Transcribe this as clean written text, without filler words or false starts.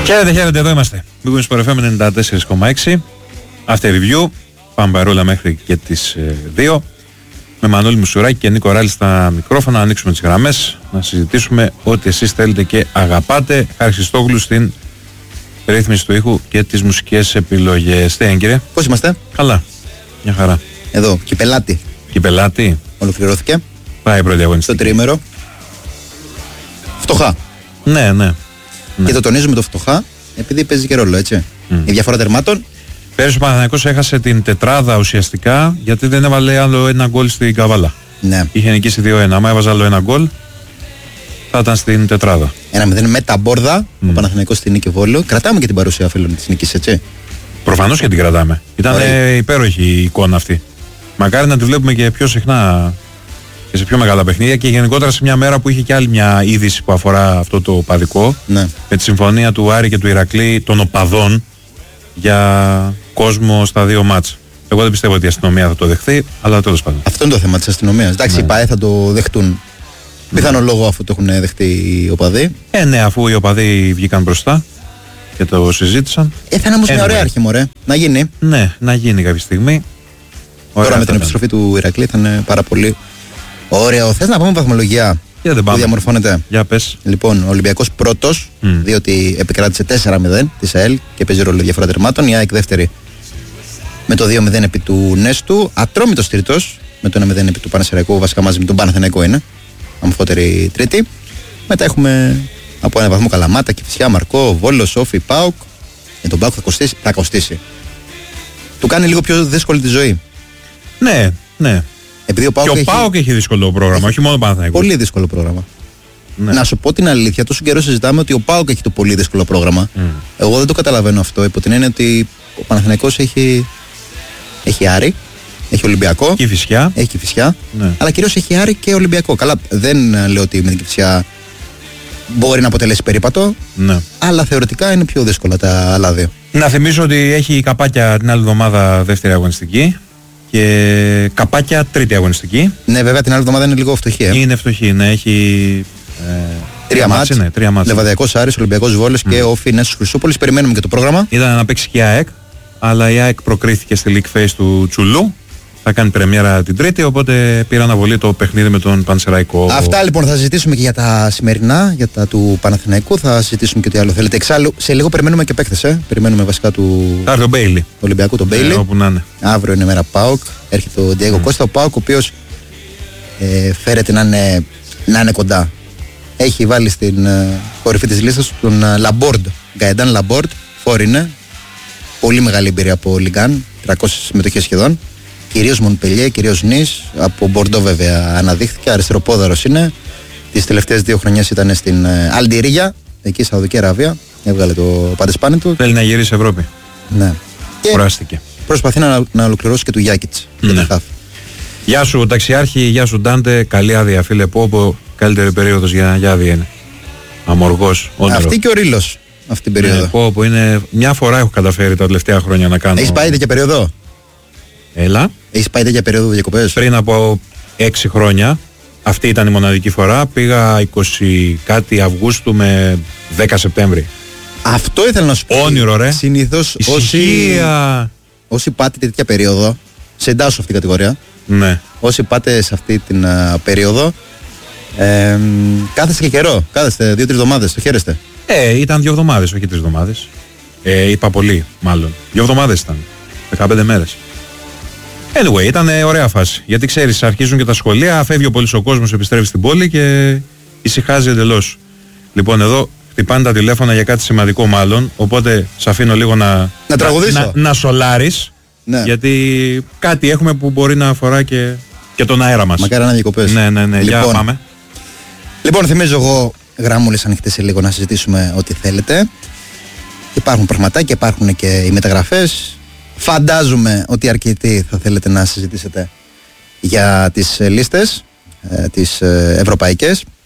Χαίρετε, εδώ είμαστε. Μπήκαμε στο FM 94,6. After review. Πάμε παρόλα μέχρι και τις 2. Με Μανώλη Μουσουράκη και Νίκο Ράλη στα μικρόφωνα. Να ανοίξουμε τις γραμμές. Να συζητήσουμε ό,τι εσείς θέλετε και αγαπάτε. Χάρη Χριστόγλου στην ρύθμιση του ήχου και τις μουσικές επιλογές. Τι έγινε, κύριε? Πώς είμαστε? Καλά. Μια χαρά. Εδώ, Κυπελάτη. Κυπελάτη. Ολοκληρώθηκε. Πάει η πρώτη αγωνιστική. Στο τρίμερο. Φτωχά. Ναι. Και το τονίζουμε το φτωχά, επειδή παίζει και ρόλο, έτσι. Η διαφορά τερμάτων. Πέρυσι ο Παναθηναϊκός έχασε την τετράδα ουσιαστικά γιατί δεν έβαλε άλλο ένα γκολ στην Καβάλα. Ναι. Είχε νικήσει 2-1. Άμα έβαζε άλλο ένα γκολ, θα ήταν στην τετράδα. 1-0 με τα μπόρδα. Ο Παναθηναϊκός στην νίκη Βόλου. Κρατάμε και την παρουσία φίλων της νίκης, έτσι. Προφανώς και την κρατάμε. Ήταν υπέροχη η εικόνα αυτή. Μακάρι να τη βλέπουμε και πιο συχνά και σε πιο μεγάλα παιχνίδια και γενικότερα σε μια μέρα που είχε και άλλη μια είδηση που αφορά αυτό το παδικό. Ναι. Με τη συμφωνία του Άρη και του Ηρακλή των οπαδών για κόσμο στα δύο μάτς. Εγώ δεν πιστεύω ότι η αστυνομία θα το δεχθεί, αλλά τέλος πάντων. Αυτό είναι το θέμα της αστυνομίας. Εντάξει, ναι. Οι ΠΑΕ θα το δεχτούν. Πιθανό λόγο αφού το έχουν δεχτεί οι οπαδοί. Ναι, αφού οι οπαδοί βγήκαν μπροστά και το συζήτησαν. Θα είναι όμως μια ωραία αρχή, μωρέ. Να γίνει. Ναι, να γίνει κάποια στιγμή. Τώρα με την επιστροφή του Ηρακλή θα είναι πάρα πολύ ωραίο. Θες να πάμε βαθμολογία που διαμορφώνεται? Για πες. Λοιπόν, ο Ολυμπιακός πρώτος, διότι επικράτησε 4-0 της ΑΕΛ και παίζει ρόλο διαφορά τερμάτων. Η ΑΕΚ δεύτερη με το 2-0 επί του Νέστου. Ατρόμητος τρίτος με το 1-0 επί του Πανσεραϊκού. Βασικά μαζί με τον Παναθηναϊκό είναι. Αμφότερη τρίτη. Μετά έχουμε από ένα βαθμό Καλαμάτα, Κηφισιά, Μαρκό, Βόλο, Σόφι, ΠΑΟΚ. Για τον ΠΑΟΚ θα κοστίσει. Του κάνει λίγο πιο δύσκολη τη ζωή. Ναι. Επειδή ο ΠΑΟΚ έχει δύσκολο πρόγραμμα, όχι μόνο ο Παναθηναϊκός. Πολύ δύσκολο πρόγραμμα. Ναι. Να σου πω την αλήθεια, τόσο καιρό συζητάμε ότι ο ΠΑΟΚ έχει το πολύ δύσκολο πρόγραμμα. Εγώ δεν το καταλαβαίνω αυτό, υπό την έννοια ότι ο Παναθηναϊκός έχει Άρη, έχει Ολυμπιακό. Κηφισιά. Έχει Κηφισιά. Ναι. Αλλά κυρίως έχει Άρη και Ολυμπιακό. Καλά, δεν λέω ότι με την Κηφισιά μπορεί να αποτελέσει περίπατο. Ναι. Αλλά θεωρητικά είναι πιο δύσκολα τα άλλα δύο. Να θυμίσω ότι έχει καπάκια την άλλη εβδομάδα δεύτερη αγωνιστική. Και καπάκια τρίτη αγωνιστική. Ναι, βέβαια την άλλη εβδομάδα είναι λίγο φτωχή. Είναι φτωχή, ναι, έχει. Τρία μάτς. Λεβαδιακός Άρης, Ολυμπιακός Βόλος και Όφι Νέσος Χρυσούπολης. Περιμένουμε και το πρόγραμμα. Ήταν να παίξει και η ΑΕΚ, αλλά η ΑΕΚ προκρίθηκε στη League Phase του Τσουλού. Θα κάνει πρεμιέρα την Τρίτη, οπότε πήρα αναβολή το παιχνίδι με τον Πανσεραϊκό. Αυτά λοιπόν θα συζητήσουμε και για τα σημερινά, για τα του Παναθηναϊκού. Θα συζητήσουμε και τι άλλο θέλετε. Εξάλλου, σε λίγο περιμένουμε και παίκτες. Περιμένουμε βασικά του Ολυμπιακού, τον Μπέιλι. Όπου να είναι. Αύριο είναι μέρα ΠΑΟΚ. Έρχεται ο Ντιέγκο Κώστα. Ο ΠΑΟΚ, ο οποίος φέρεται να είναι κοντά. Έχει βάλει στην κορυφή της λίστας τον Λαμπόρντ. Γκαϊντάν Λαμπόρντ, φόρινε. Πολύ μεγάλη εμπειρία από Λιγκάν, 300 συμμετοχές σχεδόν. Κυρίως Μονπελιέ, κυρίως Νις, από Μπορντό βέβαια αναδείχθηκε, αριστεροπόδαρος είναι. Τις τελευταίες 2 χρονιές ήταν στην Αλντιρίγια, εκεί Σαουδική Αραβία, έβγαλε το παντεσπάνι του. Θέλει να γυρίσει Ευρώπη. Ναι. Κουράστηκε. Προσπαθεί να ολοκληρώσει και του Γιάκιτς. Ναι. Γεια σου Ταξιάρχη, γεια σου Ντάντε, καλή άδεια φίλε Πόπο, καλύτερη περίοδος για άδεια είναι. Αμοργός, όνειρο. Αυτή και ο Ρήλος, αυτή την περίοδο. Ναι, Πόπο είναι, μια φορά έχω καταφέρει τα τελευταία χρόνια να κάνω. Έχεις πάει τέτοια περίοδο? Έλα. Έχεις πάει τέτοια περίοδο διακοπές? Πριν από 6 χρόνια, αυτή ήταν η μοναδική φορά, πήγα 20 κάτι Αυγούστου με 10 Σεπτέμβρη. Αυτό ήθελα να σου πω. Όνειρο ρε. Συνήθως όσοι πάτε τέτοια περίοδο, σε εντάσσω αυτή την κατηγορία. Ναι. Όσοι πάτε σε αυτή την περίοδο, κάθεστε και καιρό. Κάθεστε 2-3 εβδομάδες, το χαίρεστε. Ήταν 2 εβδομάδες, όχι 3 εβδομάδες. Είπα πολύ, μάλλον. 2 εβδομάδες ήταν. 15 μέρες. Anyway, ήταν ωραία φάση. Γιατί ξέρεις, αρχίζουν και τα σχολεία, φεύγει ο πολύς ο κόσμος, επιστρέφει στην πόλη και ησυχάζει εντελώς. Λοιπόν, εδώ χτυπάνε τα τηλέφωνα για κάτι σημαντικό, μάλλον. Οπότε σε αφήνω λίγο να τραγουδήσω. Να σολάρεις. Ναι. Γιατί κάτι έχουμε που μπορεί να αφορά και τον αέρα μας. Μακάρι να διακοπές. Ναι. Λοιπόν, για πάμε. Λοιπόν, θυμίζω εγώ γραμμούλες ανοιχτές σε λίγο να συζητήσουμε ό,τι θέλετε. Υπάρχουν πραγματάκια, υπάρχουν και οι μεταγραφές. Φαντάζομαι ότι αρκετοί θα θέλετε να συζητήσετε για τις λίστες, τις ευρωπαϊκές.